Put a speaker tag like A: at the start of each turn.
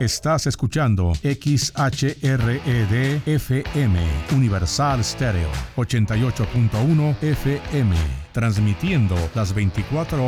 A: Estás escuchando XHRED FM, Universal Stereo, 88.1 FM, transmitiendo las 24 horas